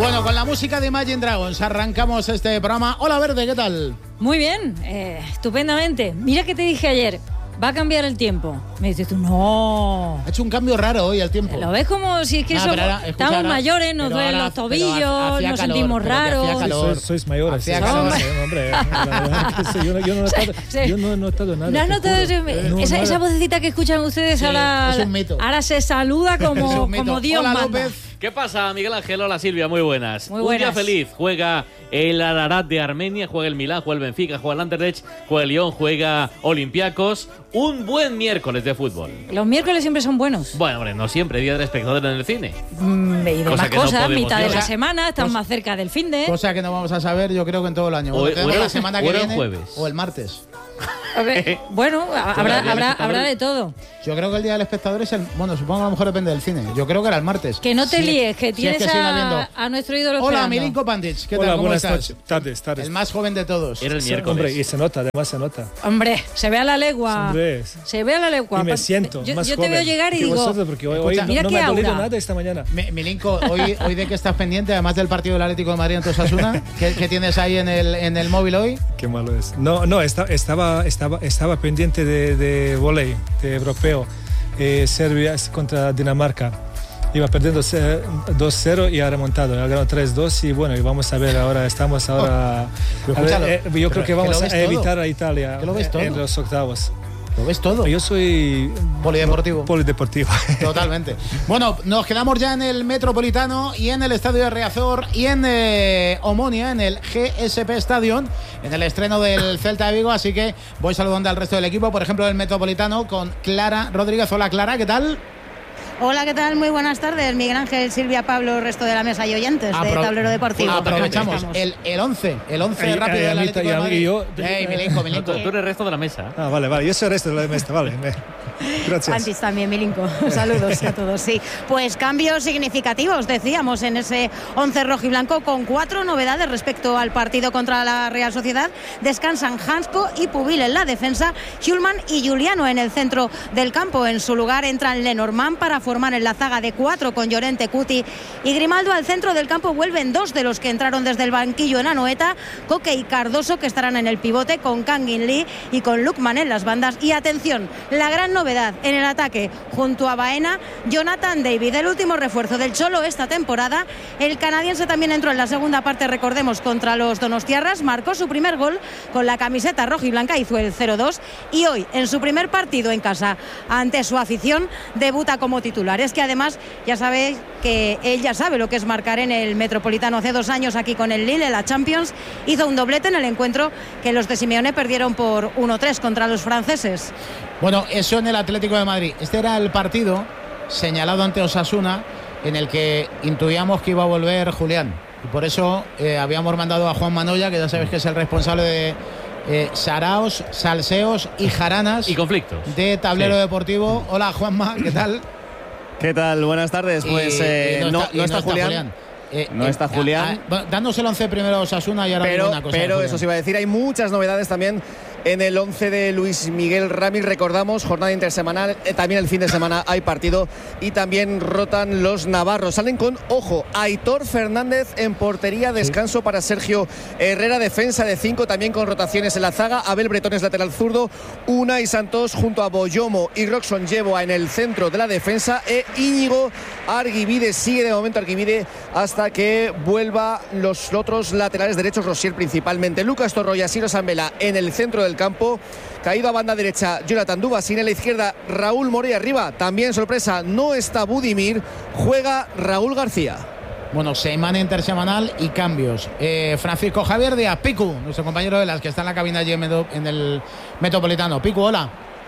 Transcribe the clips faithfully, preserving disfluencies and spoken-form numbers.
Bueno, con la música de Imagine Dragons arrancamos este programa. Hola, Verde, ¿qué tal? Muy bien, eh, estupendamente. Mira que te dije ayer, va a cambiar el tiempo. Me dices tú, no. Ha hecho un cambio raro hoy el tiempo. Lo ves como si es que Ah, somos, pero ahora, escucha, estamos ahora, mayores, nos pero duelen ahora- los pero tobillos, hacía nos calor, sentimos pero que hacía raros. calor. Sois, sois mayores. Hacía sí, calor. sí, hombre, la verdad que sí, yo, no, yo, no he notado, Sí. yo no he notado nada. ¿No has te notado juro. ese- No, esa, nada. esa vocecita que escuchan ustedes Sí, ahora? es un mito. Ahora se saluda Es como, un mito. como Dios Hola, manda. López. ¿Qué pasa, Miguel Ángel? Hola, Silvia, muy buenas. Muy Un día buenas. feliz. Juega el Ararat de Armenia, juega el Milán, juega el Benfica, juega el Anderlecht, juega el Lyon, juega Olympiacos. Un buen miércoles de fútbol. Los miércoles siempre son buenos. Bueno, hombre, no siempre, día del espectador en el cine. Mm, y Cosa demás que no cosas, podemos mitad de decir. la semana, están Cosa- más cerca del fin de. Cosa que no vamos a saber, yo creo que en todo el año. O- Bueno, o tenemos era- la semana o que era el viene jueves. o el martes. A ver, bueno, habrá, Día del habrá, espectador. habrá de todo. Yo creo que el día del espectador es el... Bueno, supongo que a lo mejor depende del cine. Yo creo que era el martes. Que no te Sí, líes, que si es tienes que sigue habiendo. a, a nuestro ídolo Hola, esperando. Milinko Pandic. ¿Qué Hola, tal? ¿Cómo buenas estás? noches. Tardes, tardes. El más joven de todos. Era el Sí, miércoles. hombre, y se nota, además se nota. Hombre, se ve a la legua. Hombre. Se ve a la legua. Y me siento yo, más yo te joven veo llegar y que digo, vosotros, porque hoy, hoy Escucha, no, mira no qué me ha dolido aura. nada esta mañana. Mi- Milinko, hoy, hoy de qué estás pendiente, además del partido del Atlético de Madrid ante Osasuna, ¿qué, qué tienes ahí en el, en el móvil hoy? Qué malo es. No, no, esta- estaba, estaba, estaba pendiente de, de volei, de europeo. Eh, Serbia contra Dinamarca. Iba perdiendo eh, dos cero y ha remontado. Ha ganado tres dos y bueno, y vamos a ver ahora, estamos ahora... Pero a ver, escúchalo, eh, yo creo pero que que vamos lo a ves todo. evitar a Italia Que lo ves eh, en todo. los octavos. ¿Lo ves todo? Yo soy... Polideportivo. Polideportivo. Totalmente. Bueno, nos quedamos ya en el Metropolitano y en el Estadio de Riazor y en eh, Omonia, en el G S P Stadium, en el estreno del Celta de Vigo. Así que voy saludando al resto del equipo, por ejemplo, del Metropolitano con Clara Rodríguez. Hola, Clara, ¿qué tal? Hola, ¿qué tal? Muy buenas tardes. Miguel Ángel, Silvia, Pablo, resto de la mesa y oyentes de Apro- Tablero Deportivo. Aprovechamos Estamos. el, el once, el once Y- rápido y a del mí- Atlético y de a mí- Madrid. y yo- Ey, Milinko, No, Milinko. tú, tú eres el resto de la mesa. Ah, vale, vale. Yo soy el resto de la mesa. Vale. me- Gracias. Antes también, Milinko. Saludos a todos, sí. Pues cambios significativos, decíamos, en ese once rojo y blanco, con cuatro novedades respecto al partido contra la Real Sociedad. Descansan Hansko y Pubil en la defensa, Schulman y Giuliano en el centro del campo. En su lugar entran Lenormand para formar en la zaga de cuatro con Llorente, Cuti y Grimaldo. Al centro del campo vuelven dos de los que entraron desde el banquillo en Anoeta, Coque y Cardoso, que estarán en el pivote con Kangin Lee y con Lukman en las bandas. Y atención, la gran novedad en el ataque junto a Baena, Jonathan David, el último refuerzo del Cholo esta temporada. El canadiense también entró en la segunda parte, recordemos, contra los donostiarras, marcó su primer gol con la camiseta roja y blanca, hizo el cero dos y hoy en su primer partido en casa ante su afición debuta como titular. Es que además ya sabéis que él ya sabe lo que es marcar en el Metropolitano. Hace dos años aquí con el Lille en la Champions hizo un doblete en el encuentro que los de Simeone perdieron por uno tres contra los franceses. Bueno, eso en el Atlético de Madrid. Este era el partido señalado ante Osasuna en el que intuíamos que iba a volver Julián. Y por eso eh, habíamos mandado a Juan Manoya, que ya sabes que es el responsable de eh, saraos, salseos y jaranas Y conflictos. de Tablero Sí. Deportivo. Hola, Juanma, ¿qué tal? ¿Qué tal? Buenas tardes. Pues Y- eh, y no, y no está Julián. Eh, No está Julián. ah, bueno, danos el once primero a Osasuna y ahora digo Pero, una cosa. de pero Julián. eso se iba a decir, hay muchas novedades también en el once de Luis Miguel Ramírez. Recordamos, jornada intersemanal, eh, también el fin de semana hay partido y también rotan los navarros. Salen con, ojo, Aitor Fernández en portería, descanso para Sergio Herrera, defensa de cinco, también con rotaciones en la zaga. Abel Bretones lateral zurdo, Unai Santos junto a Boyomo y Roxon Yeboah en el centro de la defensa, e Íñigo Arguibide, sigue de momento Arguibide hasta que vuelva los otros laterales derechos, Rosier principalmente. Lucas Torro y Asiro Sanvela en el centro del campo. Caído a banda derecha Jonathan Dubasín, en la izquierda Raúl Morey arriba. También sorpresa, no está Budimir, juega Raúl García. Bueno, semana intersemanal y cambios. Eh, Francisco Javier Díaz, Picu, nuestro compañero de las que está en la cabina allí en, Medo- en el Metropolitano. Picu, hola.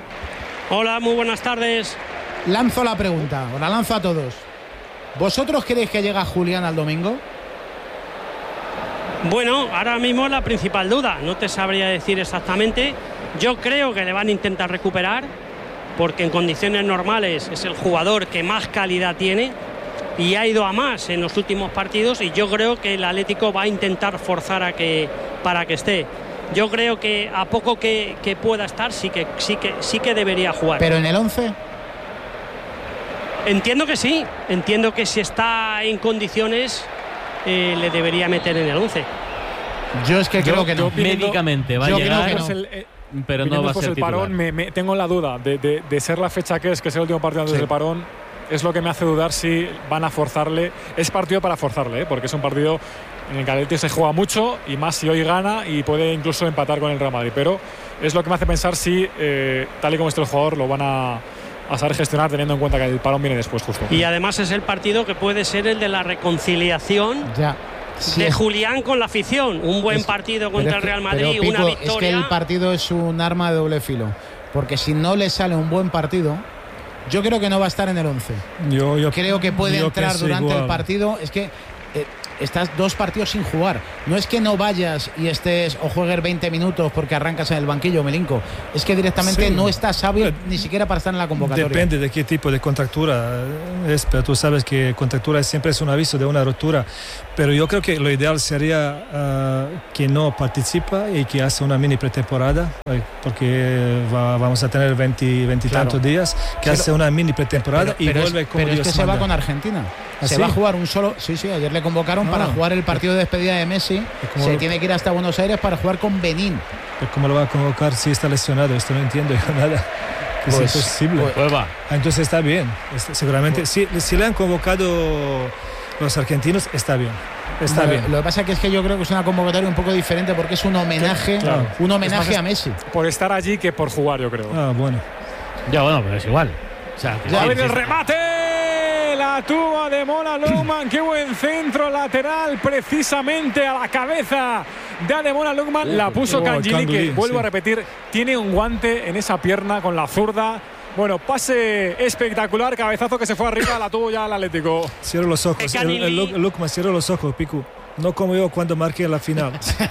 Hola, muy buenas tardes. Lanzo la pregunta, os la lanzo a todos. ¿Vosotros creéis que llega Julián al domingo? Bueno, ahora mismo es la principal duda. No te sabría decir exactamente. Yo creo que le van a intentar recuperar, porque en condiciones normales es el jugador que más calidad tiene y ha ido a más en los últimos partidos, y yo creo que el Atlético va a intentar forzar a que para que esté. Yo creo que a poco que, que pueda estar sí que sí que sí que debería jugar. Pero en el once, Entiendo que sí, entiendo que si está en condiciones eh, le debería meter en el once. Yo es que Yo- creo que no. yo viendo- Médicamente va a yo creo llegar, que no. El- eh, pero no viniendo va a después ser el titular. parón, me, me- tengo la duda de, de- de ser la fecha que es, que es el último partido antes Sí. del parón. Es lo que me hace dudar si van a forzarle. Es partido para forzarle, ¿eh? Porque es un partido en el que el Atleti se juega mucho y más si hoy gana y puede incluso empatar con el Real Madrid. Pero es lo que me hace pensar si, eh, tal y como está el jugador, lo van a, a saber gestionar teniendo en cuenta que el parón viene después justo. Y además es el partido que puede ser el de la reconciliación Ya. Sí, de es- Julián con la afición. Un buen es- partido pero contra es el que- Real pero, Madrid, Pico, una victoria. Es que el partido es un arma de doble filo. Porque si no le sale un buen partido, yo creo que no va a estar en el once. Yo, yo Creo que puede yo entrar pienso durante el igual. partido. Es que eh, estás dos partidos sin jugar. No es que no vayas y estés o juegues veinte minutos porque arrancas en el banquillo, Melinko. Es que directamente Sí. no estás hábil ni siquiera para estar en la convocatoria. Depende de qué tipo de contractura es, pero tú sabes que contractura siempre es un aviso de una rotura. Pero yo creo que lo ideal sería ah, que no participa y que hace una mini pretemporada, eh, porque va- vamos a tener veinte, veinte y Claro. tantos días, que Pero- hace una mini pretemporada y pero vuelve es, como pero es Dios que se va manda. con Argentina. ¿Ah, se sí? va a jugar un solo. Sí, sí, ayer le convocaron Ah. para jugar el partido de despedida de Messi. cómo Se lo- tiene que ir hasta Buenos Aires para jugar con Benín. Pero ¿cómo lo va a convocar si está lesionado? Esto no entiendo yo nada. Es Pues- imposible. pues- Pues va. Ah, entonces está bien. Este- seguramente, si, si le han convocado los argentinos, está bien. Está Lo- bien. Lo que pasa que es que yo creo que es una convocatoria un poco diferente porque es un homenaje, Claro. un homenaje Es más, a Messi. Por estar allí que por jugar, yo creo. Ah, bueno. Ya, bueno, pero es igual. O sea, que Va a sí, venir sí, el remate. La tuba de Mola Lukman. Qué buen centro lateral. Precisamente a la cabeza de Ademola Lukman. La puso Oh, Kangili, que Kangili, vuelvo sí. a repetir. Tiene un guante en esa pierna con la zurda. Bueno, pase espectacular. Cabezazo que se fue arriba. La tuvo ya el Atlético. Cierro los ojos. Que El, el, Canili- Lu- Lukman, cierro los ojos, Piku. No como yo cuando marqué la final.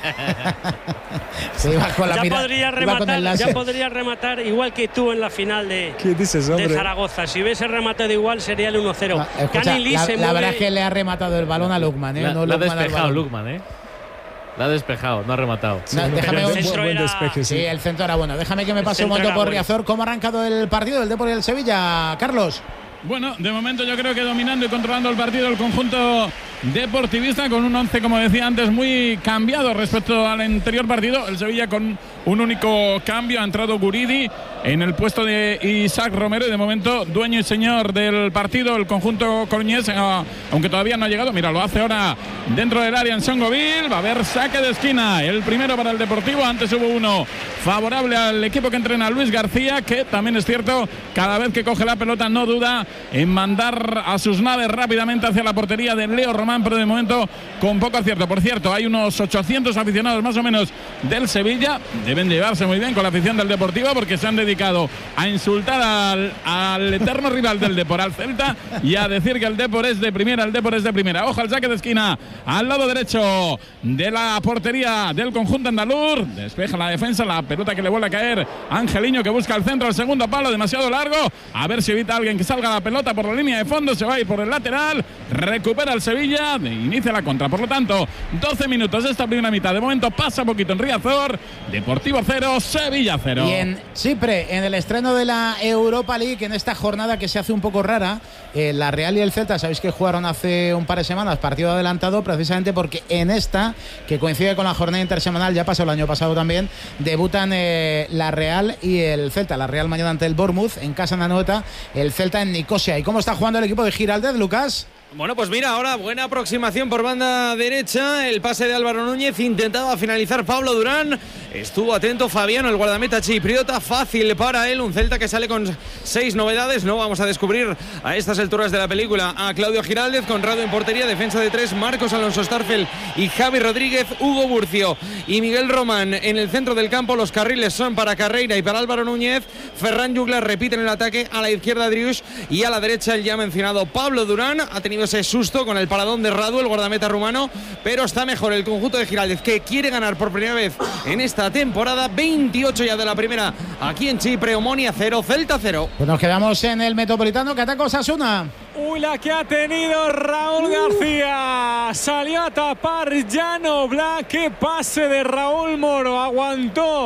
Se iba con la Ya mira- podría iba con rematar, el ya láser. podría rematar igual que tú en la final de, ¿Qué dices, de hombre? Zaragoza. Si hubiese rematado igual sería el uno cero. Ah, escucha, Canili la, se la mueve- verdad es que le ha rematado el balón a Lukman, ¿eh? La, no la ha Lukman al despejado balón. Lukman, ¿eh? La ha despejado, no ha rematado. No, déjame pero el un- centro buen era- despeje, Sí, sí. el centro era bueno. Déjame que me El pase un centro momento era por bueno. Riazor. ¿Cómo ha arrancado el partido del Depor y el Sevilla, Carlos? Bueno, de momento yo creo que dominando y controlando el partido el conjunto deportivista con un once, como decía antes, muy cambiado respecto al anterior partido. El Sevilla con un único cambio. Ha entrado Guridi en el puesto de Isaac Romero y de momento dueño y señor del partido el conjunto coruñés, aunque todavía no ha llegado. Mira, lo hace ahora dentro del área en Songoville. Va a haber saque de esquina, el primero para el Deportivo. Antes hubo uno favorable al equipo que entrena Luis García, que también es cierto, cada vez que coge la pelota no duda en mandar a sus naves rápidamente hacia la portería de Leo Román, pero de momento con poco acierto. Por cierto, hay unos ochocientos aficionados más o menos del Sevilla. Deben llevarse muy bien con la afición del Deportivo porque se han dedicado a insultar al, al eterno rival del Depor, al Celta, y a decir que el Depor es de primera, el Depor es de primera. Ojo al saque de esquina al lado derecho de la portería del conjunto andaluz. Despeja la defensa, la pelota que le vuelve a caer Angeliño, que busca el centro, el segundo palo, demasiado largo. A ver si evita a alguien que salga la pelota por la línea de fondo. Se va a ir por el lateral, recupera el Sevilla, inicia la contra. Por lo tanto, doce minutos de esta primera mitad. De momento pasa poquito en Riazor. Deportivo cero, Sevilla cero. Y en Chipre, en el estreno de la Europa League, en esta jornada que se hace un poco rara, eh, la Real y el Celta, sabéis que jugaron hace un par de semanas partido adelantado, precisamente porque en esta, que coincide con la jornada intersemanal, ya pasó el año pasado también, debutan eh, la Real y el Celta. La Real mañana ante el Bournemouth, en casa en Anoeta, el Celta en Nicosia. ¿Y cómo está jugando el equipo de Giraldez, Lucas? Bueno, pues mira, ahora buena aproximación por banda derecha. El pase de Álvaro Núñez. Intentaba finalizar Pablo Durán. Estuvo atento Fabiano, el guardameta chipriota. Fácil para él. Un Celta que sale con seis novedades. No vamos a descubrir a estas alturas de la película a Claudio Giraldez. Conrado en portería. Defensa de tres. Marcos Alonso Starfel y Javi Rodríguez. Hugo Burcio y Miguel Román en el centro del campo. Los carriles son para Carreira y para Álvaro Núñez. Ferran Juglar repite en el ataque. A la izquierda Drius y a la derecha el ya mencionado Pablo Durán. Ha tenido ese susto con el paradón de Radu, el guardameta rumano, pero está mejor el conjunto de Giraldez, que quiere ganar por primera vez en esta temporada. Veintiocho ya de la primera aquí en Chipre. Omonia cero, Celta cero. Pues nos quedamos en el Metropolitano, que ataca Osasuna. Uy, la que ha tenido Raúl García. Salió a tapar Llano Black. Qué pase de Raúl Moro. Aguantó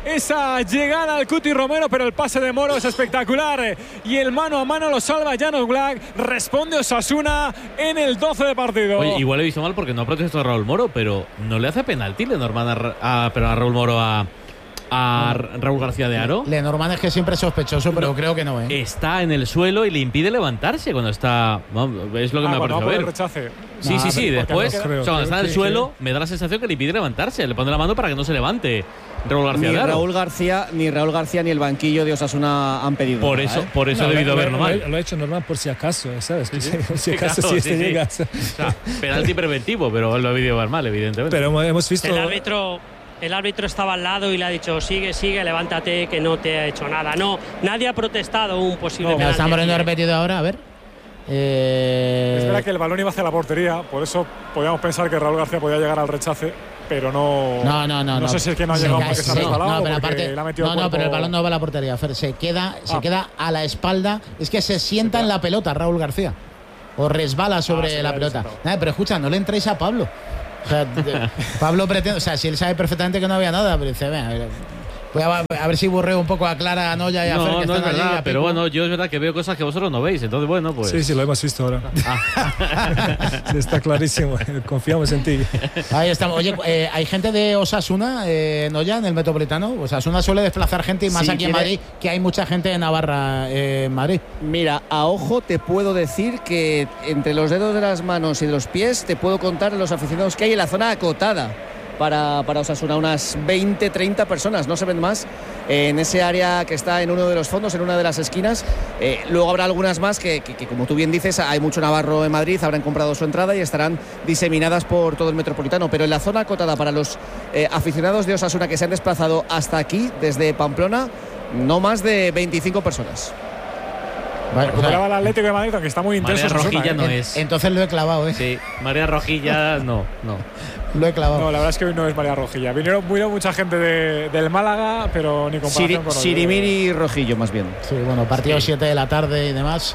esa llegada al Cuti Romero, pero el pase de Moro es espectacular y el mano a mano lo salva Jan Oblak. Responde Osasuna en el doce de partido. Oye, igual he visto mal porque no ha protestado a Raúl Moro, pero no le hace penalti Lenormand a, Ra- a, pero a Raúl Moro a, a Raúl García de Haro. Lenormand es que siempre es sospechoso, pero No. creo que no, ¿eh? Está en el suelo y le impide levantarse cuando está. Vamos, es lo que Ah, me ha cuando va parecido por el ver. rechace. Sí, No, sí, sí. pero Después, no creo, o sea, cuando creo está en el que- suelo, me da la sensación que le impide levantarse. Le pone la mano para que no se levante Raúl García Ni de Haro. Raúl García, ni Raúl García ni el banquillo de Osasuna han pedido. Por nada, eso, ¿eh? por eso No, he debido lo, verlo lo- mal. Lo, lo he hecho normal por si acaso, ¿sabes? Sí, sí. Por si Sí, acaso, claro, si sí, este sí. llega. O sea, penalti preventivo, pero lo he debido ver mal, evidentemente. Pero hemos, hemos visto. El árbitro, el árbitro estaba al lado y le ha dicho sigue, sigue, levántate, que no te ha hecho nada. No, nadie ha protestado un posible Me lo penalti. están poniendo repetido ahora, a ver. Eh, Es verdad que el balón iba hacia la portería, por eso podíamos pensar que Raúl García podía llegar al rechace, pero no. No, no, no. No sé si es que no ha Se llegado cae, porque se ha sí. resbalado No, o pero porque aparte, le ha metido no, el no, pero el cuerpo. balón no va a la portería, Fer. Se queda, se Ah. queda a la espalda. Es que se sienta en la pelota Raúl García. O resbala sobre Ah, se la le ha pelota. sentado. Nada, pero escucha, no le entréis a Pablo. O sea, de- Pablo pretende. O sea, si él sabe perfectamente que no había nada, pero dice, venga, voy a, a ver si borreo un poco a Clara, a Noya y a Fer, No, que no es están allí, verdad, a pero Pico. bueno, yo es verdad que veo cosas que vosotros no veis, entonces bueno, pues. Sí, sí, lo hemos visto ahora. Sí, está clarísimo. Confiamos en ti. Ahí estamos. Oye, eh, hay gente de Osasuna, eh, Noya, en el Metropolitano. Osasuna suele desplazar gente y más Sí, aquí en tiene- Madrid, que hay mucha gente de Navarra eh, en Madrid. Mira, a ojo te puedo decir que entre los dedos de las manos y de los pies te puedo contar los aficionados que hay en la zona acotada para, para Osasuna, unas veinte, treinta personas, no se ven más, eh, en ese área que está en uno de los fondos, en una de las esquinas. Eh, luego habrá algunas más que, que, que, como tú bien dices, hay mucho navarro en Madrid, habrán comprado su entrada y estarán diseminadas por todo el Metropolitano. Pero en la zona acotada para los eh, aficionados de Osasuna que se han desplazado hasta aquí, desde Pamplona, no más de veinticinco personas. Vale, o sea, Recuperaba el Atlético de Madrid, aunque está muy intenso. María Osasuna, Rojilla ¿eh? no en- es. entonces lo he clavado, ¿eh? Sí, María Rojilla no, no. Lo he clavado. No, la verdad es que hoy no es María Rojilla. Vinieron, vino mucha gente de- del Málaga, pero ni comparación Siri, con los de- Sirimiri Rojillo, más bien. Sí, bueno, partido siete de la tarde y demás.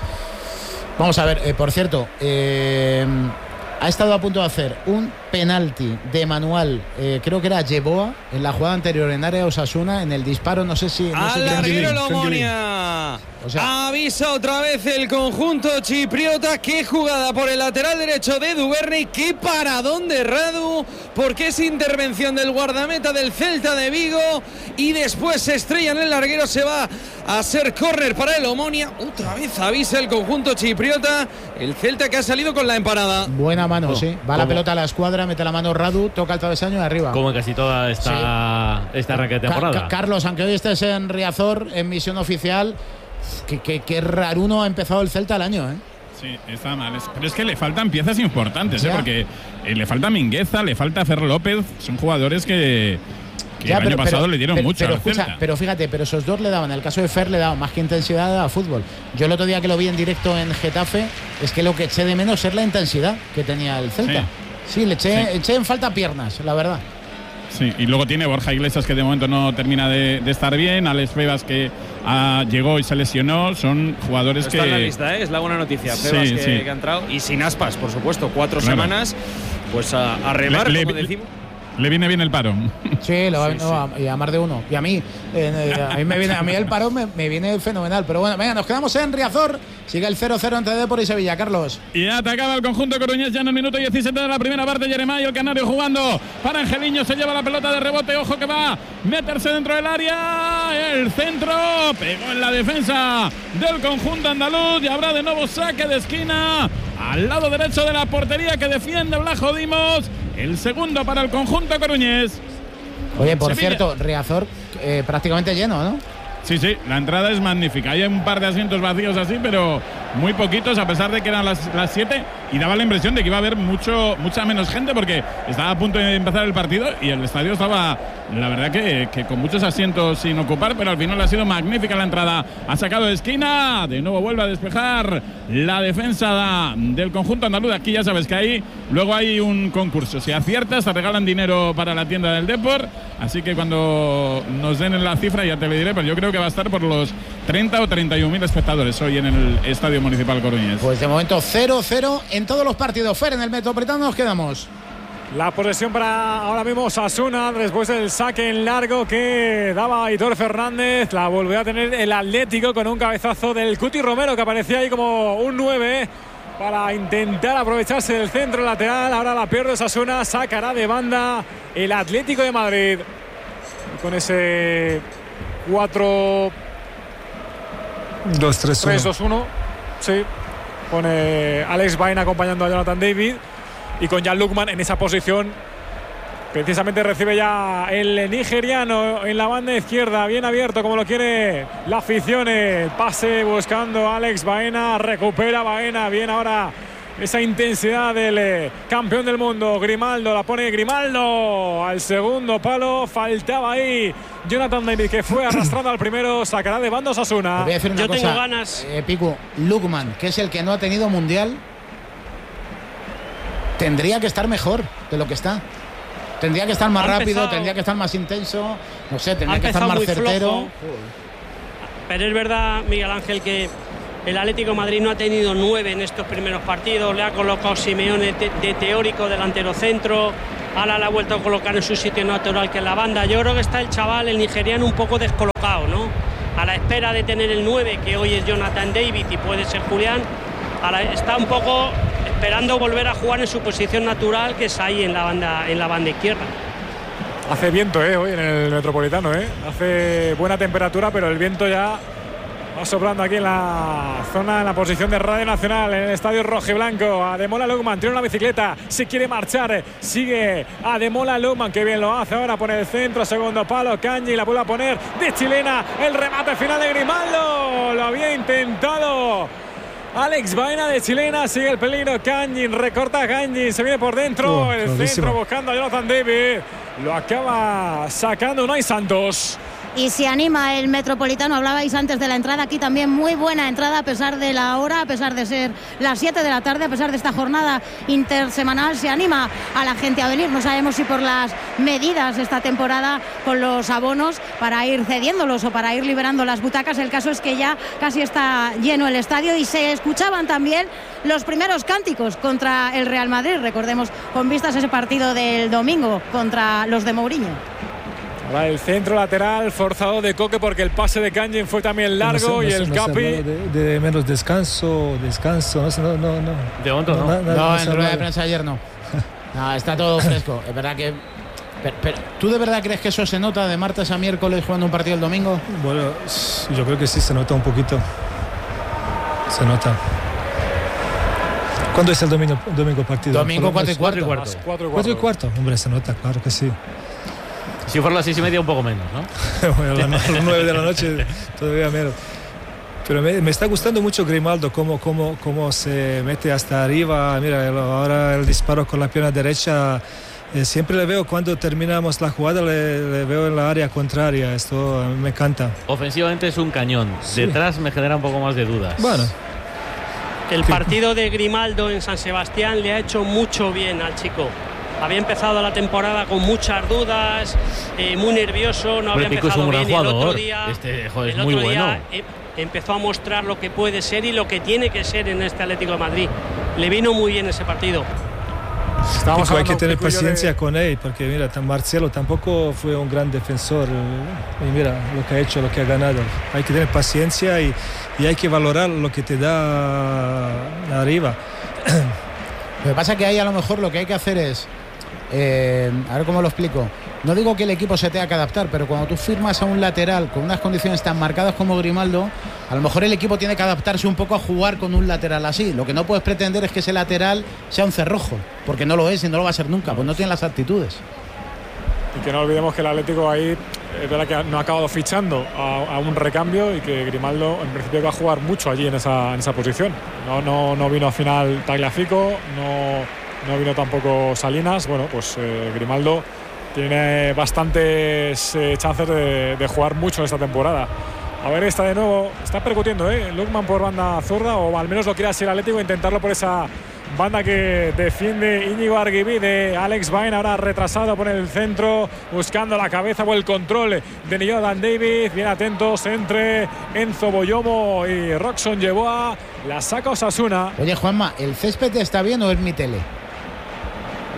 Vamos a ver, eh, por cierto, eh, ha estado a punto de hacer un penalti de manual, eh, creo que era Yeboa, en la jugada anterior en área Osasuna, en el disparo, no sé si... No sé Al quién- larguero quién- la Omonia. O sea- Avisa otra vez el conjunto chipriota. Qué jugada por el lateral derecho de Duvernay. Qué paradón de Radu. Porque es intervención del guardameta del Celta de Vigo. Y después se estrella en el larguero. Se va a ser córner para el Omonia. Otra vez avisa el conjunto chipriota. El Celta que ha salido con la emparada. Buena mano, Oh, sí. Va la ¿cómo? pelota a la escuadra, mete la mano Radu, toca el travesaño y arriba. Como en casi toda esta, esta arranque de Ca- temporada. Ca- Carlos, aunque hoy estés en Riazor, en misión oficial, que, que, que raruno ha empezado el Celta el año, ¿eh? Sí, está mal. Es- Pero es que le faltan piezas importantes, ¿eh? Ya. Porque eh, le falta Mingueza, le falta Ferro López. Son jugadores que, que Ya, el año pasado le dieron pero- mucho pero al escucha, Celta. pero fíjate, pero esos dos le daban, en el caso de Fer le daban más que intensidad a fútbol. Yo el otro día que lo vi en directo en Getafe, es que lo que eché de menos es la intensidad que tenía el Celta. Sí, le eché, Sí. eché en falta piernas, la verdad. Sí, y luego tiene Borja Iglesias que de momento no termina de, de estar bien. Alex Bebas que ah, llegó y se lesionó. Son jugadores Está en la que. lista, ¿eh? Es la buena noticia. Sí, Febas que, sí. que ha entrado. Y sin aspas, por supuesto. Cuatro Claro. semanas. Pues a, a remar, Le- le- como decimos. Le viene bien el paro. Sí, lo, Sí, no, sí. a- y a más de uno. Y a mí, eh, a mí, me viene, a mí el parón me, me viene fenomenal. Pero bueno, venga, nos quedamos en Riazor. Sigue el cero cero entre Depor y Sevilla, Carlos. Y atacaba el conjunto coruñés ya en el minuto diecisiete de la primera parte. Jeremai, el canario jugando para Angeliño. Se lleva la pelota de rebote. Ojo que va a meterse dentro del área. El centro pegó en la defensa del conjunto andaluz. Y habrá de nuevo saque de esquina al lado derecho de la portería que defiende Blajo Dimos. El segundo para el conjunto coruñés. Oye, por Sevilla. cierto, Riazor eh, prácticamente lleno, ¿no? Sí, sí, la entrada es magnífica. Hay un par de asientos vacíos así, pero muy poquitos, a pesar de que eran las, las siete. Y daba la impresión de que iba a haber mucho, mucha menos gente, porque estaba a punto de empezar el partido y el estadio estaba, la verdad, que, que con muchos asientos sin ocupar, pero al final ha sido magnífica la entrada. Ha sacado de esquina, de nuevo vuelve a despejar la defensa del conjunto andaluz. Aquí ya sabes que ahí luego hay un concurso. Si aciertas, te regalan dinero para la tienda del Depor. Así que cuando nos den la cifra ya te lo diré, pero yo creo que va a estar por los treinta o treinta y un mil espectadores hoy en el Estadio Municipal Coruñés. Pues de momento cero cero en todos los partidos. Fer, en el Metropolitano nos quedamos. La posesión para ahora mismo Osasuna después del saque en largo que daba Aitor Fernández. La volvió a tener el Atlético con un cabezazo del Cuti Romero que aparecía ahí como un nueve para intentar aprovecharse del centro lateral. Ahora la pierde Osasuna, sacará de banda el Atlético de Madrid. Y con ese cuatro dos tres uno, sí, pone Alex Baena acompañando a Jonathan David. Y con Jan Lukman en esa posición, precisamente recibe ya el nigeriano en la banda izquierda, bien abierto como lo quiere la afición. El pase buscando a Alex Baena, recupera Baena, bien ahora esa intensidad del eh, campeón del mundo. Grimaldo, la pone Grimaldo al segundo palo, faltaba ahí Jonathan David que fue arrastrando al primero, sacará de banda Osasuna. Voy a decir una Yo cosa, tengo ganas. Eh, Pico, Lukman, que es el que no ha tenido mundial, tendría que estar mejor de lo que está. Tendría que estar más ha rápido, empezado, tendría que estar más intenso, no sé, ha tendría que estar empezado más muy certero. flojo. Pero es verdad, Miguel Ángel, que el Atlético de Madrid no ha tenido nueve en estos primeros partidos. Le ha colocado Simeone de, de teórico delantero centro. Ahora le ha vuelto a colocar en su sitio natural, que es la banda. Yo creo que está el chaval, el nigeriano, un poco descolocado, ¿no? A la espera de tener el nueve, que hoy es Jonathan David y puede ser Julián. Ahora está un poco esperando volver a jugar en su posición natural, que es ahí en la banda, en la banda izquierda. Hace viento eh, hoy en el Metropolitano, eh. Hace buena temperatura, pero el viento ya va soplando aquí en la zona, en la posición de Radio Nacional, en el estadio rojiblanco. Ademola Lukman tiene una bicicleta, se quiere marchar, sigue Ademola Lukman, que bien lo hace ahora, pone el centro, segundo palo, Kanji la vuelve a poner de chilena, el remate final de Grimaldo, lo había intentado Alex Baena de chilena, sigue el peligro, Kanji, recorta Kanji, se viene por dentro, oh, el clarísimo. centro buscando a Jonathan David, lo acaba sacando Unai Santos. Y se anima el Metropolitano. Hablabais antes de la entrada, aquí también muy buena entrada a pesar de la hora, a pesar de ser las siete de la tarde, a pesar de esta jornada intersemanal. Se anima a la gente a venir, no sabemos si por las medidas esta temporada con los abonos para ir cediéndolos o para ir liberando las butacas. El caso es que ya casi está lleno el estadio y se escuchaban también los primeros cánticos contra el Real Madrid, recordemos, con vistas a ese partido del domingo contra los de Mourinho. Ahora el centro lateral forzado de Coque porque el pase de Kanji fue también largo. No sé, no y sé, el no sé, Capi de, de menos descanso, descanso, no sé, no, no, no. De momento no. na- na- No, se en rueda de habla prensa ayer no. No, está todo fresco. Es verdad que. Pero, pero, ¿tú de verdad crees que eso se nota de martes a miércoles jugando un partido el domingo? Bueno, yo creo que sí se nota un poquito. Se nota. ¿Cuándo es el domingo, domingo partido? Domingo cuatro y cuarto. cuarto. Las cuatro y ¿Cuatro y cuarto. cuarto? Hombre, se nota, claro que sí. Si fuera las seis y media, un poco menos, ¿no? Bueno, a las nueve de la noche todavía menos. Pero me, me está gustando mucho Grimaldo, cómo, cómo, cómo se mete hasta arriba. Mira, ahora el disparo con la pierna derecha. Eh, siempre le veo cuando terminamos la jugada, le, le veo en la área contraria. Esto a mí me encanta. Ofensivamente es un cañón. Sí. Detrás me genera un poco más de dudas. Bueno, El partido de Grimaldo en San Sebastián le ha hecho mucho bien al chico. Había empezado la temporada con muchas dudas, eh, muy nervioso, no Hombre, había Pico es empezado un gran bien. Y el otro jugador. día, Este, joder, es el muy otro día, bueno. eh, empezó a mostrar lo que puede ser y lo que tiene que ser en este Atlético de Madrid. Le vino muy bien ese partido. Estábamos Pico, hay que hablando, tener Pico y yo, paciencia de- con él, porque mira, tan Marcelo tampoco fue un gran defensor. eh, Y mira lo que ha hecho, lo que ha ganado. Hay que tener paciencia y, y hay que valorar lo que te da arriba. Lo que pasa es que ahí a lo mejor lo que hay que hacer es, eh, a ver cómo lo explico, no digo que el equipo se tenga que adaptar, pero cuando tú firmas a un lateral con unas condiciones tan marcadas como Grimaldo, a lo mejor el equipo tiene que adaptarse un poco a jugar con un lateral así. Lo que no puedes pretender es que ese lateral sea un cerrojo, porque no lo es y no lo va a ser nunca, pues no tiene las actitudes. Y que no olvidemos que el Atlético ahí es verdad que no ha acabado fichando a, a un recambio y que Grimaldo en principio va a jugar mucho allí en esa, en esa posición. No, no, no vino al final Tagliafico, no, no vino tampoco Salinas. Bueno, pues eh, Grimaldo tiene bastantes eh, chances de, de jugar mucho esta temporada. A ver, está de nuevo, está percutiendo, ¿eh? Lukman por banda zurda, o al menos lo quiere así el Atlético, intentarlo por esa banda que defiende Íñigo Arguibí de Alex Baena, ahora retrasado por el centro, buscando la cabeza o el control de Jonathan David. Bien atentos entre Enzo Boyomo y Roxon Yeboah. La saca Osasuna. Oye, Juanma, ¿el césped está bien o es mi tele?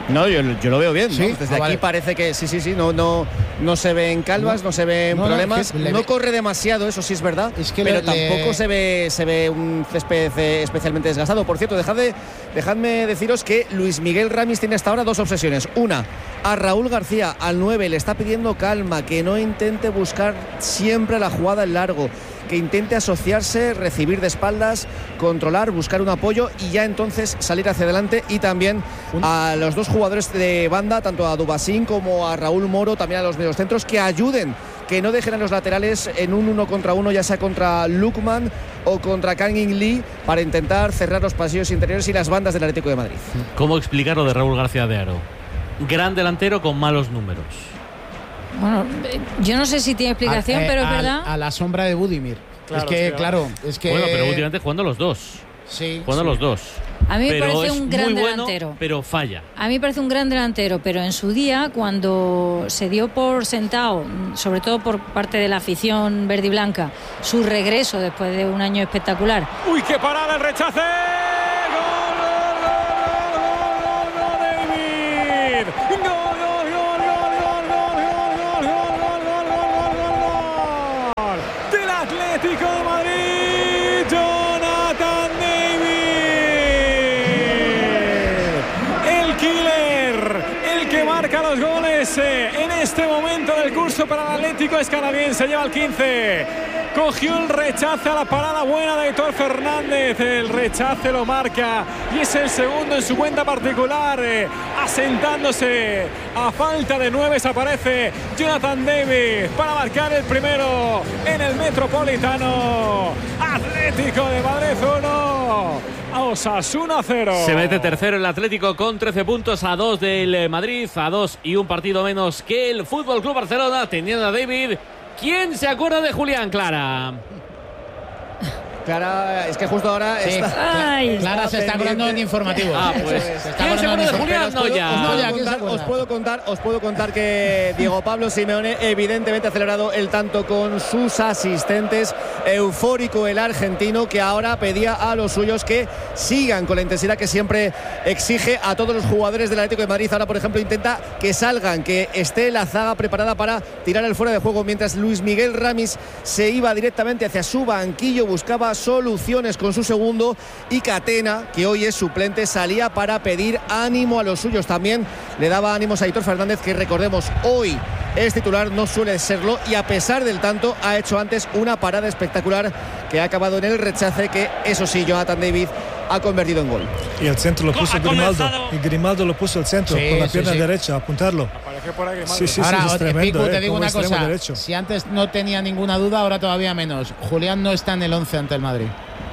No, yo, yo lo veo bien. ¿Sí? ¿no? Desde Ah, aquí vale. parece que sí, sí, sí. No, no, no se ven calvas, no, no se ven no, problemas. No, no, le... corre demasiado, eso sí es verdad. Es que pero le, tampoco le... se ve se ve un césped especialmente desgastado. Por cierto, dejad de, dejadme deciros que Luis Miguel Ramis tiene hasta ahora dos obsesiones. Una, a Raúl García, al nueve, le está pidiendo calma, que no intente buscar siempre la jugada en largo, que intente asociarse, recibir de espaldas, controlar, buscar un apoyo y ya entonces salir hacia adelante. Y también a los dos jugadores de banda, tanto a Dubasín como a Raúl Moro, también a los mediocentros, que ayuden, que no dejen a los laterales en un uno contra uno, ya sea contra Lukman o contra Kangin Lee, para intentar cerrar los pasillos interiores y las bandas del Atlético de Madrid. ¿Cómo explicar lo de Raúl García de Haro? Gran delantero con malos números. Bueno, yo no sé si tiene explicación, a, eh, pero es a, verdad. A la sombra de Budimir. Claro, es que, es que claro, es que. Bueno, pero últimamente jugando los dos. Sí. Jugando sí. los dos. A mí me pero parece es un gran muy bueno, delantero. Pero falla. A mí me parece un gran delantero, pero en su día, cuando se dio por sentado, sobre todo por parte de la afición verde y blanca, su regreso después de un año espectacular. ¡Uy, qué parada el rechace! En este momento del curso para el Atlético es canadiense, lleva el quince. Cogió el rechace a la parada buena de Héctor Fernández. El rechace lo marca y es el segundo en su cuenta particular. Eh, asentándose a falta de nueve, se aparece Jonathan David para marcar el primero en el Metropolitano. Atlético de Madrid uno, Osasuna cero. Se mete tercero el Atlético con trece puntos, a dos del Madrid, a dos y un partido menos que el Fútbol Club Barcelona, teniendo a David. ¿Quién se acuerda de Julián, Clara? Clara, es que justo ahora sí, está, Ay, Clara se está acordando en informativo. Ah, pues. Se está ¿Quién se acuerda de Julián? Os puedo, No, ya. os, puedo No, ya, ¿quién se contar, acuerda? os puedo contar, os puedo contar que Diego Pablo Simeone evidentemente ha celebrado el tanto con sus asistentes. Eufórico el argentino, que ahora pedía a los suyos que sigan con la intensidad que siempre exige a todos los jugadores del Atlético de Madrid. Ahora, por ejemplo, intenta que salgan, que esté la zaga preparada para tirar el fuera de juego, mientras Luis Miguel Ramis se iba directamente hacia su banquillo, buscaba soluciones con su segundo, y Catena, que hoy es suplente, salía para pedir ánimo a los suyos. También le daba ánimos a Héctor Fernández, que recordemos hoy es titular, no suele serlo, y a pesar del tanto ha hecho antes una parada espectacular que ha acabado en el rechace, que eso sí, Jonathan David ha convertido en gol. Y el centro lo puso Ha Grimaldo, comenzado. y Grimaldo lo puso al centro, Sí, con la sí, pierna sí. derecha, a apuntarlo. Apareció por ahí Grimaldo. Sí, sí, Ahora, sí, es tremendo, Picu, te eh, digo como una extremo cosa. derecho. Si antes no tenía ninguna duda, ahora todavía menos. Julián no está en el once ante el Madrid.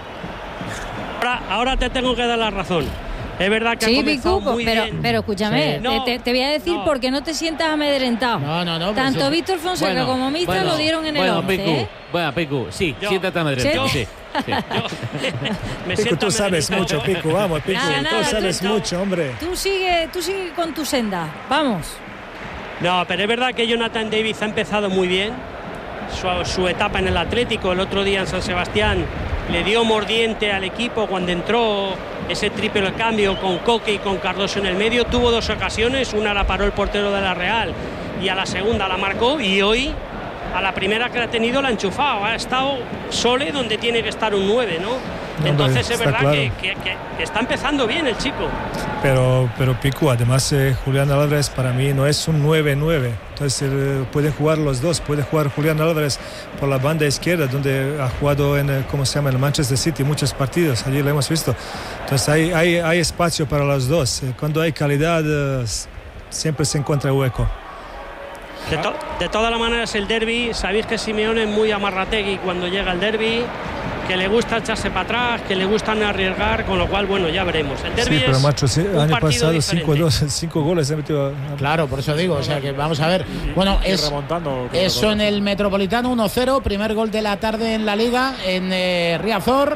Ahora, ahora te tengo que dar la razón. Es verdad que ha Sí, comenzado Picu, muy pero, bien. pero escúchame, Sí. No, te, te voy a decir no. porque no te sientas amedrentado. No, no, no. pues Tanto sí. Víctor Fonseca Bueno, como Mista bueno, lo dieron en el bueno, once. Picu, ¿eh? bueno, Picu, sí, Yo- siéntate amedrentado, yo- sí. sí. Me Pico, siento tú sabes amedrentado. mucho, Pico, vamos, Pico, Nada, tú nada, sabes tú- mucho, hombre. Tú sigue, tú sigue con tu senda. Vamos. No, pero es verdad que Jonathan David ha empezado muy bien su, su etapa en el Atlético. El otro día en San Sebastián le dio mordiente al equipo cuando entró ese triple cambio con Coque y con Cardoso en el medio. Tuvo dos ocasiones, una la paró el portero de la Real y a la segunda la marcó, y hoy a la primera que la ha tenido la ha enchufado. Ha estado Sole donde tiene que estar un nueve, ¿no? Entonces es está verdad claro. que, que- que está empezando bien el chico. Pero, pero Pico, además eh, Julián Álvarez para mí no es un nueve nueve. Entonces eh, pueden jugar los dos. Puede jugar Julián Álvarez por la banda izquierda, donde ha jugado en, eh, ¿cómo se llama? En el Manchester City muchos partidos. Allí lo hemos visto. Entonces hay, hay, hay espacio para los dos. Eh, Cuando hay calidad, eh, siempre se encuentra hueco. De, to- de todas las maneras, el derbi, sabéis que Simeone es muy amarrategui cuando llega el derbi, que le gusta echarse para atrás, que le gusta no arriesgar, con lo cual, bueno, ya veremos. El derbi Sí, pero es macho, sí, un año partido pasado diferente. cinco goles ha metido. Claro, por eso digo. O sea que vamos a ver. Bueno, Y es. remontando. Eso en el Metropolitano, uno cero, primer gol de la tarde en la Liga, en eh, Riazor.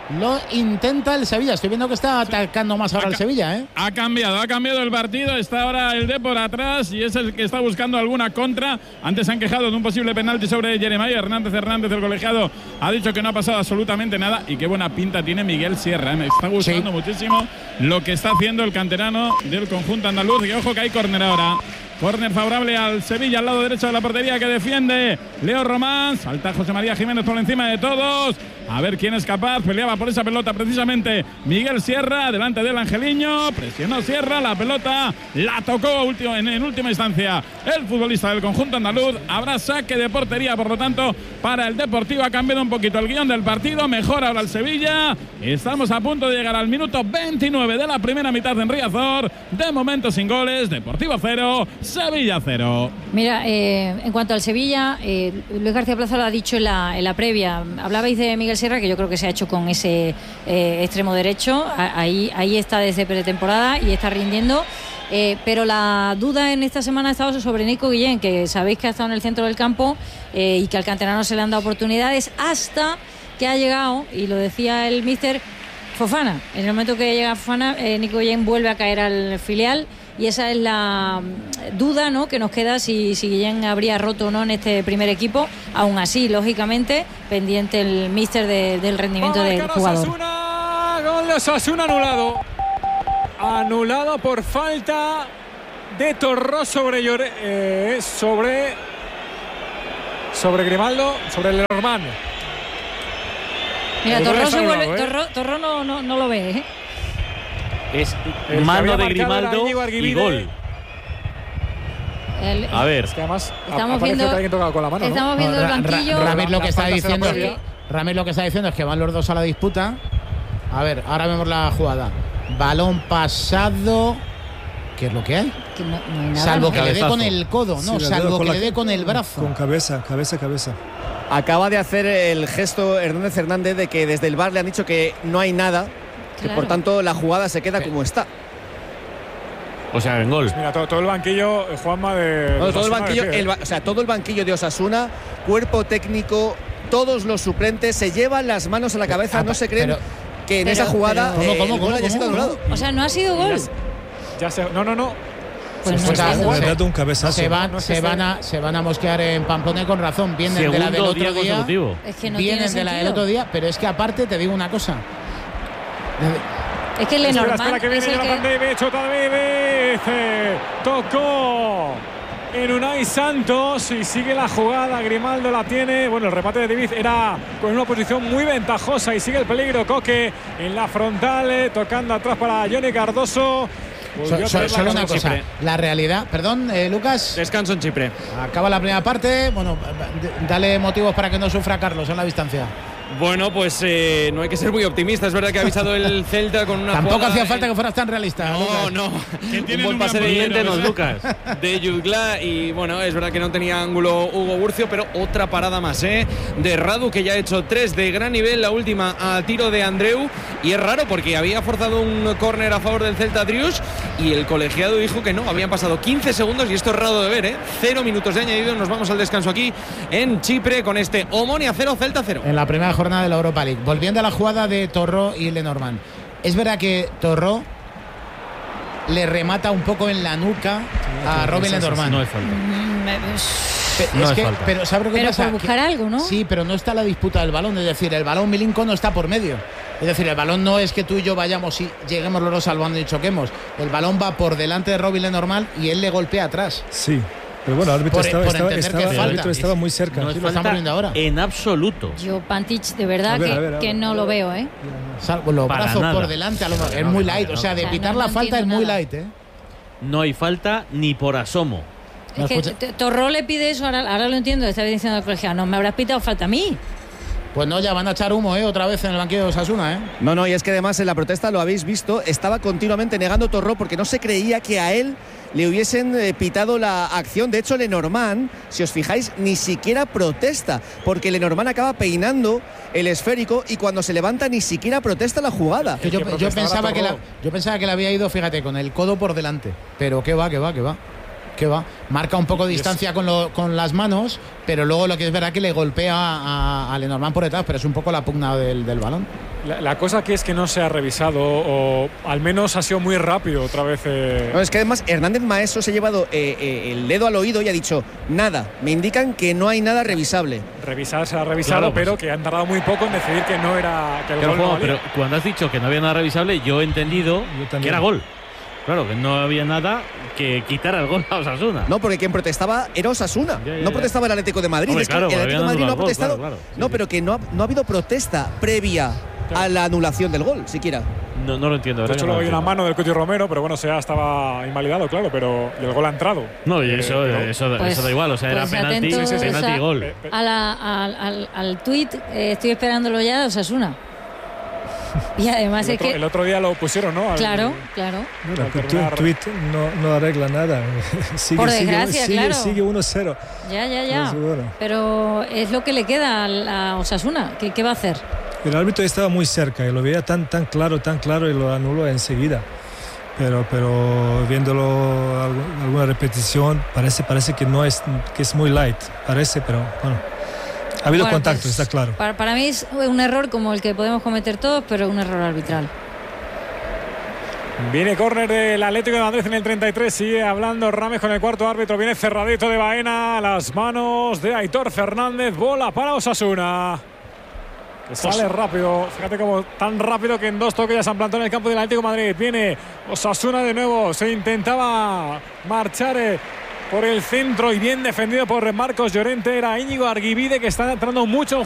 Lo intenta el Sevilla. Estoy viendo que está atacando más ahora ha, el Sevilla, ¿eh? Ha cambiado, ha cambiado el partido. Está ahora el Depor atrás y es el que está buscando alguna contra. Antes se han quejado de un posible penalti sobre Jeremiah Hernández Hernández. El colegiado ha dicho que no ha pasado absolutamente nada. Y qué buena pinta tiene Miguel Sierra, ¿eh? Me está gustando sí. muchísimo lo que está haciendo el canterano del conjunto andaluz. Y ojo que hay córner ahora. Córner favorable al Sevilla, al lado derecho de la portería que defiende Leo Román. Salta José María Jiménez por encima de todos. A ver quién es capaz. Peleaba por esa pelota precisamente Miguel Sierra, delante del angeliño. Presionó Sierra, la pelota la tocó último, en, en última instancia el futbolista del conjunto andaluz. Habrá saque de portería, por lo tanto, para el Deportivo. Ha cambiado un poquito el guión del partido. Mejor ahora el Sevilla. Estamos a punto de llegar al minuto veintinueve de la primera mitad en Riazor. De momento sin goles. Deportivo cero, Sevilla cero. Mira, eh, en cuanto al Sevilla, eh, Luis García Plaza lo ha dicho en la, en la previa. Hablabais de Miguel Sierra, que yo creo que se ha hecho con ese eh, extremo derecho. Ahí, ahí está desde pretemporada y está rindiendo. Eh, pero la duda en esta semana ha estado sobre Nico Guillén, que sabéis que ha estado en el centro del campo eh, y que al canterano se le han dado oportunidades hasta que ha llegado, y lo decía el míster, Fofana. En el momento que llega Fofana, eh, Nico Guillén vuelve a caer al filial. Y esa es la duda, ¿no?, que nos queda si, si Guillén habría roto o no en este primer equipo. Aún así, lógicamente, pendiente el míster de, del rendimiento del jugador. Osasuna, gol de Osasuna anulado. Anulado por falta de Torró sobre Llore, eh, sobre sobre Grimaldo, sobre Lenormand. Mira, Torró, se vuelve, ¿eh? Torró, Torró no, no, no lo ve, ¿eh? Es el mano de Grimaldo y gol. El, a ver, es que además estamos viendo, que tocado con la mano, estamos ¿no? viendo no, el banquillo. Ramírez lo que está diciendo, sí. Ramírez lo que está diciendo es que van los dos a la disputa. A ver, ahora vemos la jugada. Balón pasado. ¿Qué es lo que hay? Que no, no hay nada, salvo ¿no? que le dé con el codo, no, sí, salvo que la, le dé con el brazo. Con cabeza, cabeza, cabeza. Acaba de hacer el gesto Hernández Hernández de que desde el V A R le han dicho que no hay nada. Que claro. Por tanto la jugada se queda como está. O sea, en gol. Pues mira, todo, todo el banquillo, Juanma, de. No, todo el banquillo, el, o sea, todo el banquillo de Osasuna, cuerpo técnico, todos los suplentes se llevan las manos a la cabeza, ah, no se creen pero, que en pero, esa jugada pero, eh, ¿cómo, el cómo, gol haya sido anulado. O sea, no ha sido gol. Ya se, no, no, no. Pues se, no se, se, un cabezazo. se, van, no se, se van a, se van a mosquear en Pamplona con razón. Vienen Segundo de la del otro día, día. Es que no vienen de la del otro día, pero es que aparte te digo una cosa. Es que Lenormand espera, espera, que viene es el Jonathan que... David, Chota David, eh, tocó en Unai Santos y sigue la jugada. Grimaldo la tiene. Bueno, el remate de David era con una posición muy ventajosa y sigue el peligro. Coque en la frontal, eh, tocando atrás para Johnny Cardoso. So, so, solo una cosa, Chipre. la realidad, perdón, eh, Lucas. Descanso en Chipre. Acaba la primera parte. Bueno, dale motivos para que no sufra Carlos en la distancia. Bueno, pues eh, no hay que ser muy optimista. Es verdad que ha avisado el Celta con una Tampoco jugada, hacía falta eh, que fueras tan realista. No, Lucas. no. Que un buen pase de Miéntenos, Lucas. de Jutgla. Y bueno, es verdad que no tenía ángulo Hugo Burcio, pero otra parada más, ¿eh? De Radu, que ya ha hecho tres de gran nivel. La última a tiro de Andreu. Y es raro porque había forzado un córner a favor del Celta Drius y el colegiado dijo que no. Habían pasado quince segundos y esto es raro de ver, ¿eh? Cero minutos de añadido. Nos vamos al descanso aquí en Chipre con este Omonia cero, Celta cero. En la primera jornada de la Europa League. Volviendo a la jugada de Torró y Lenormand. Es verdad que Torró le remata un poco en la nuca a Robin Lenormand. No es falta. Pero, no es es que, falta. pero ¿sabes lo que pero pasa? por buscar que, algo, ¿no? Sí, pero no está la disputa del balón. Es decir, el balón Milinko no está por medio. Es decir, el balón no es que tú y yo vayamos y lleguemos los dos al bando y choquemos. El balón va por delante de Robin Lenormand y él le golpea atrás. Sí. Pero bueno, el árbitro por, estaba, por estaba, entender estaba, que el árbitro falta. estaba muy cerca. No Sí, es lo están falta poniendo ahora. en absoluto. Yo, Pantich, de verdad A ver, que, a ver, a ver, que no lo veo, ¿eh? Salvo los Para brazos nada. por delante, a lo mejor. Es muy light. O sea, de O sea, pitar no- la no falta es entiendo muy nada. light, ¿eh? No hay falta ni por asomo. No, Es que escucha. T- Torró le pide eso, ahora, ahora lo entiendo, está diciendo al colegiado, no me habrás pitado falta a mí. Pues no, ya van a echar humo, ¿eh? Otra vez en el banquillo de Osasuna, ¿eh? No, no, y es que además en la protesta, lo habéis visto, estaba continuamente negando Torró porque no se creía que a él le hubiesen eh, pitado la acción. De hecho, Lenormand, si os fijáis, ni siquiera protesta, porque Lenormand acaba peinando el esférico y cuando se levanta ni siquiera protesta la jugada. Que yo, yo pensaba que la, yo pensaba que le había ido, fíjate, con el codo por delante. Pero qué va, qué va, qué va. que va, marca un poco de distancia con, lo, con las manos, pero luego lo que es verdad que le golpea a, a Lenormand por detrás, pero es un poco la pugna del, del balón. La, la cosa aquí es que no se ha revisado, o al menos ha sido muy rápido otra vez. Eh. No, es que además Hernández Maeso se ha llevado eh, eh, el dedo al oído y ha dicho nada, me indican que no hay nada revisable. Revisar se ha revisado, claro, pues, pero que han tardado muy poco en decidir que no era que el pero, gol no valía. Pero cuando has dicho que no había nada revisable, yo he entendido yo que era gol. Claro, que no había nada que quitara el gol a Osasuna. No, porque quien protestaba era Osasuna. Ya, ya, no protestaba el Atlético de Madrid. Hombre, es que claro, el Atlético de Madrid no ha protestado. Claro, claro. Sí, no, sí. pero que no ha, no ha habido protesta previa claro. a la anulación del gol, siquiera. No, no lo entiendo. De hecho, luego hay una mano del Cuti Romero, pero bueno, ya estaba invalidado, claro, pero y el gol ha entrado. No, y eso, eh, eso, pues, eso da igual, o sea, pues era penalti, atentos, sí, sí, penalti y gol. A la, al, al, al tuit, eh, estoy esperándolo ya de Osasuna. Y además el es otro, que. El otro día lo pusieron, ¿no? Al, claro, claro. El tweet no, no arregla nada. sigue, Por desgracia, sigue, claro. Sigue uno cero. Ya, ya, ya. Pero es lo que le queda a Osasuna. ¿Qué, qué va a hacer? El árbitro estaba muy cerca y lo veía tan, tan claro, tan claro y lo anuló enseguida. Pero, pero viéndolo alguna repetición parece, parece que no es, que es muy light. Parece, pero bueno. Ha habido bueno, contacto, pues, está claro. Para, para mí es un error como el que podemos cometer todos, pero un error arbitral. Viene córner del Atlético de Madrid en el treinta y tres. Sigue hablando Rames con el cuarto árbitro. Viene cerradito de Baena a las manos de Aitor Fernández. Bola para Osasuna. Que sale rápido. Fíjate cómo tan rápido que en dos toques ya se han plantado en el campo del Atlético de Madrid. Viene Osasuna de nuevo. Se intentaba marchar eh, por el centro y bien defendido por Marcos Llorente. Era Íñigo Arguibide que está entrando mucho